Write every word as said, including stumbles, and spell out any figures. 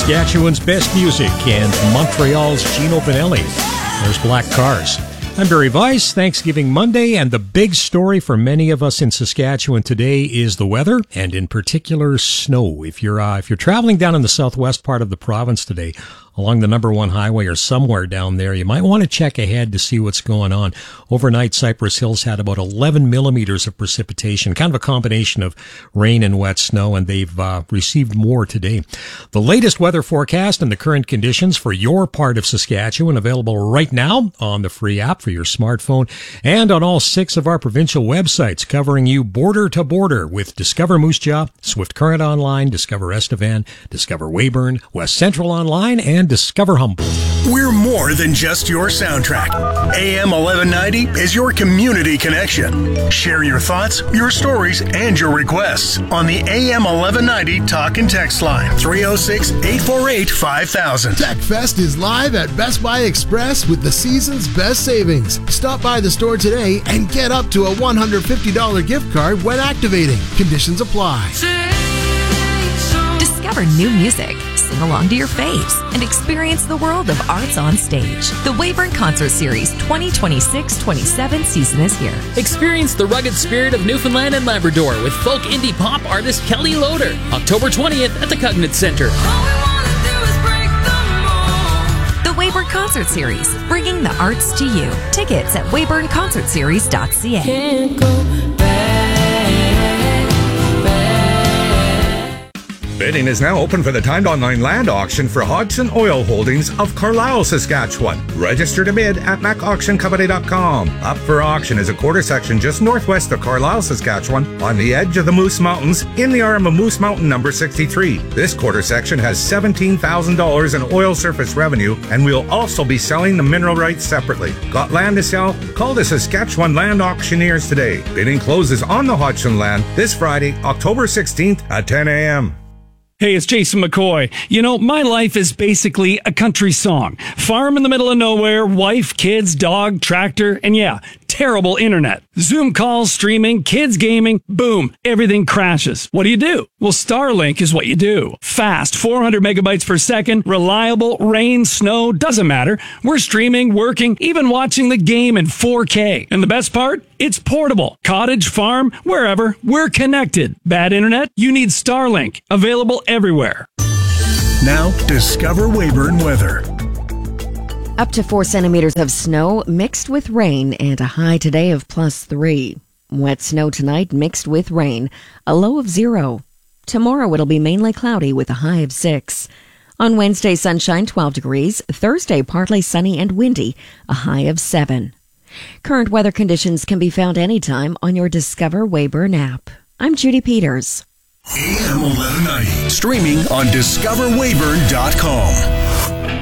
Saskatchewan's best music and Montreal's Gino Vanelli. There's Black Cars. I'm Barry Weiss. Thanksgiving Monday, and the big story for many of us in Saskatchewan today is the weather, and in particular, snow. If you're uh, if you're traveling down in the southwest part of the province today, along the number one highway or somewhere down there, you might want to check ahead to see what's going on. Overnight, Cypress Hills had about eleven millimeters of precipitation, kind of a combination of rain and wet snow, and they've uh, received more today. The latest weather forecast and the current conditions for your part of Saskatchewan available right now on the free app for your smartphone and on all six of our provincial websites, covering you border to border with Discover Moose Jaw, Swift Current Online, Discover Estevan, Discover Weyburn, West Central Online, and Discover Humboldt. We're more than just your soundtrack. A M eleven ninety is your community connection. Share your thoughts, your stories, and your requests on the A M eleven ninety talk and text line, three oh six, eight four eight, five thousand. TechFest is live at Best Buy Express with the season's best savings. Stop by the store today and get up to a one hundred fifty dollars gift card when activating. Conditions apply. Discover new music, sing along to your faves, and experience the world of arts on stage. The Weyburn Concert Series twenty twenty-six twenty-seven season is here. Experience the rugged spirit of Newfoundland and Labrador with folk indie pop artist Kelly Loader. October twentieth at the Cognate Center. The Weyburn Concert Series, bringing the arts to you. Tickets at weyburn concert series dot c a. Can't go back. Bidding is now open for the timed online land auction for Hodgson Oil Holdings of Carlisle, Saskatchewan. Register to bid at mac auction company dot com. Up for auction is a quarter section just northwest of Carlisle, Saskatchewan, on the edge of the Moose Mountains, in the arm of Moose Mountain number sixty-three. This quarter section has seventeen thousand dollars in oil surface revenue, and we'll also be selling the mineral rights separately. Got land to sell? Call the Saskatchewan Land Auctioneers today. Bidding closes on the Hodgson land this Friday, October sixteenth at ten a.m. Hey, it's Jason McCoy. You know, my life is basically a country song. Farm in the middle of nowhere, wife, kids, dog, tractor, and yeah, terrible internet. Zoom calls, streaming, kids gaming, boom, everything crashes. What do you do? Well, Starlink is what you do. Fast, four hundred megabytes per second, reliable, rain, snow, doesn't matter. We're streaming, working, even watching the game in four K. And the best part? It's portable. Cottage, farm, wherever, we're connected. Bad internet? You need Starlink. Available everywhere. Now, Discover Weyburn weather. Up to four centimeters of snow mixed with rain and a high today of plus three. Wet snow tonight mixed with rain, a low of zero. Tomorrow it'll be mainly cloudy with a high of six. On Wednesday, sunshine twelve degrees. Thursday, partly sunny and windy, a high of seven. Current weather conditions can be found anytime on your Discover Weyburn app. I'm Judy Peters. A M eleven ninety, streaming on discover weyburn dot com.